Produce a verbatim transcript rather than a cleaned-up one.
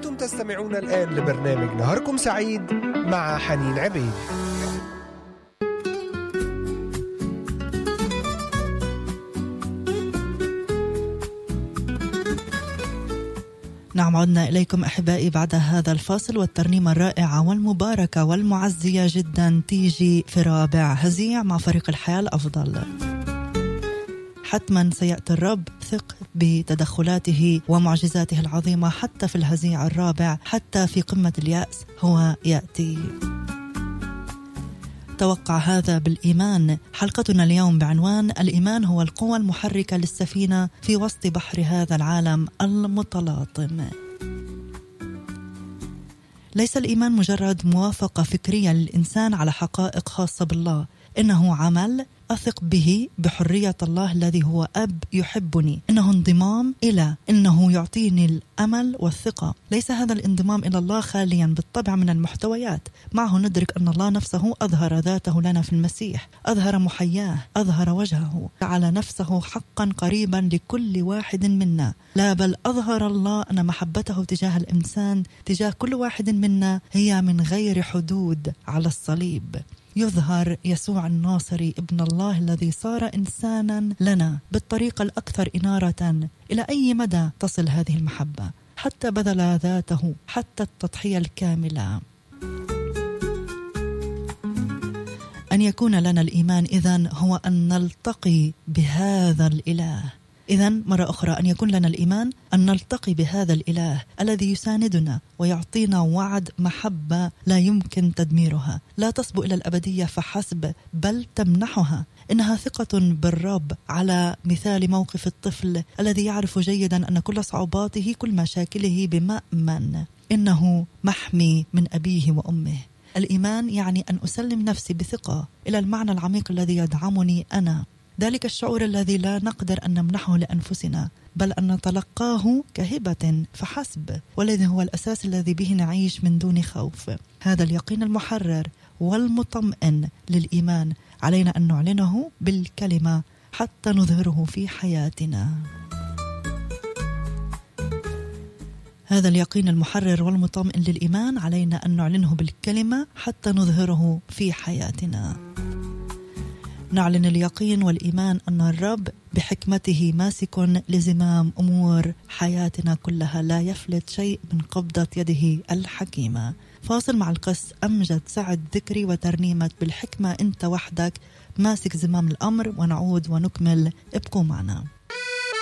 أنتم تستمعون الآن لبرنامج نهاركم سعيد مع حنين عبيد. نعم، عدنا إليكم أحبائي بعد هذا الفاصل والترنيمة الرائعة والمباركة والمعزية جدا تيجي في رابع هزيع مع فريق الحياة الأفضل. حتما سيأتي الرب، ثق بتدخلاته ومعجزاته العظيمة حتى في الهزيع الرابع، حتى في قمة اليأس هو يأتي. توقع هذا بالإيمان. حلقتنا اليوم بعنوان الإيمان هو القوة المحركة للسفينة في وسط بحر هذا العالم المتلاطم. ليس الإيمان مجرد موافقة فكرية للإنسان على حقائق خاصة بالله، إنه عمل أثق به بحرية الله الذي هو أب يحبني، إنه انضمام إلى إنه يعطيني الأمل والثقة. ليس هذا الانضمام إلى الله خاليا بالطبع من المحتويات، معه ندرك أن الله نفسه أظهر ذاته لنا في المسيح، أظهر محياه، أظهر وجهه، جعل نفسه حقا قريبا لكل واحد منا. لا بل أظهر الله أن محبته تجاه الإنسان، تجاه كل واحد منا، هي من غير حدود على الصليب. يظهر يسوع الناصري ابن الله الذي صار إنسانا لنا بالطريقة الأكثر إنارة. إلى أي مدى تصل هذه المحبة؟ حتى بذل ذاته، حتى التضحية الكاملة. أن يكون لنا الإيمان إذن هو أن نلتقي بهذا الإله. إذن مرة أخرى، أن يكون لنا الإيمان أن نلتقي بهذا الإله الذي يساندنا ويعطينا وعد محبة لا يمكن تدميرها، لا تصبو إلى الأبدية فحسب بل تمنحها. إنها ثقة بالرب، على مثال موقف الطفل الذي يعرف جيدا أن كل صعوباته، كل مشاكله بمأمن، إنه محمي من أبيه وأمه. الإيمان يعني أن أسلم نفسي بثقة إلى المعنى العميق الذي يدعمني أنا، ذلك الشعور الذي لا نقدر أن نمنحه لأنفسنا، بل أن نتلقاه كهبة فحسب، والذي هو الأساس الذي به نعيش من دون خوف. هذا اليقين المحرر والمطمئن للإيمان علينا أن نعلنه بالكلمة حتى نظهره في حياتنا. هذا اليقين المحرر والمطمئن للإيمان علينا أن نعلنه بالكلمة حتى نظهره في حياتنا. نعلن اليقين والإيمان أن الرب بحكمته ماسك لزمام أمور حياتنا كلها، لا يفلت شيء من قبضة يده الحكيمة. فاصل مع القس أمجد سعد ذكري وترنيمة بالحكمة أنت وحدك ماسك زمام الأمر، ونعود ونكمل. ابقوا معنا.